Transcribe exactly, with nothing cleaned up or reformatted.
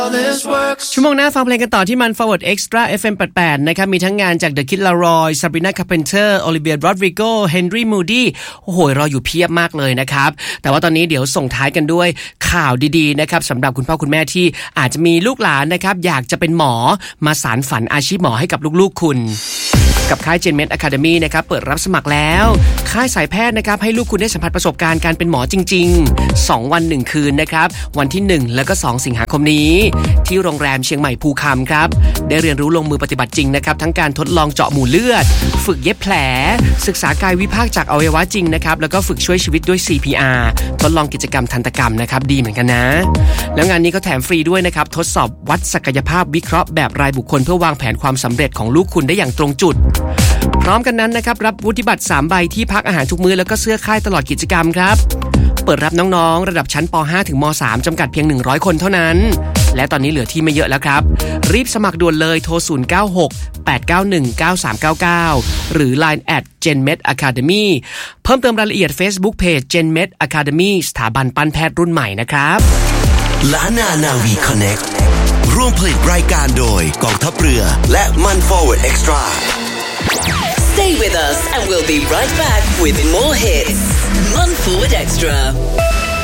ชั่วโมงหน้าฟังเพลงกันต่อที่มัน Forward Extra เอฟ เอ็ม แปดสิบแปดนะครับมีทั้งงานจาก The Kid Laroi Sabrina Carpenter Olivia Rodrigo Henry Moody โอ้โหรออยู่เพียบมากเลยนะครับแต่ว่าตอนนี้เดี๋ยวส่งท้ายกันด้วยข่าวดีๆนะครับสำหรับคุณพ่อคุณแม่ที่อาจจะมีลูกหลานนะครับอยากจะเป็นหมอมาสานฝันอาชีพหมอให้กับลูกๆคุณกับค่าย GenMed Academy นะครับเปิดรับสมัครแล้วค่ายสายแพทย์นะครับให้ลูกคุณได้สัมผัสประสบการณ์การเป็นหมอจริงๆสองวันหนึ่งคืนนะครับวันที่หนึ่งแล้วก็สองสิงหาคมนี้ที่โรงแรมเชียงใหม่ภูคำครับได้เรียนรู้ลงมือปฏิบัติจริงนะครับทั้งการทดลองเจาะหมู่เลือดฝึกเย็บแผลศึกษากายวิภาคจากอวัยวะจริงนะครับแล้วก็ฝึกช่วยชีวิตด้วย ซี พี อาร์ ทดลองกิจกรรมทันตกรรมนะครับดีเหมือนกันนะแล้วงานนี้ก็แถมฟรีด้วยนะครับทดสอบวัดศักยภาพวิเคราะห์แบบรายบุคคลเพื่อวางแผนความสำเร็จของลูกคุณได้อย่างตรงจุดพร้อมกันนั้นนะครับรับวุฒิบัตรสามใบที่พักอาหารทุกมื้อแล้วก็เสื้อค่ายตลอดกิจกรรมครับเปิดรับน้องๆระดับชั้นป ห้า ถึงม สาม จำกัดเพียงหนึ่งร้อยคนเท่านั้นและตอนนี้เหลือที่ไม่เยอะแล้วครับรีบสมัครด่วนเลยโทรศูนย์ เก้า หก แปด เก้า หนึ่ง เก้า สาม เก้า เก้าหรือ ไลน์ แอท GenMed Academy เพิ่มเติมรายละเอียด Facebook Page GenMed Academy สถาบันปั้นแพทย์รุ่นใหม่นะครับล้านนานาวี Connect ร่วมผลิตรายการโดยกองทัพเรือและมัน Forward Extra Stay with us and we'll be right back with more hits. Man Forward Extra.